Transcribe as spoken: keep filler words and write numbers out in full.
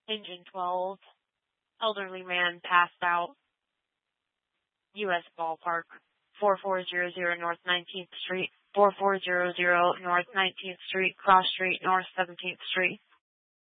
Engine twelve, elderly man passed out, U S Ballpark, four four zero zero North nineteenth Street, four four zero zero North nineteenth Street, Cross Street, North seventeenth Street.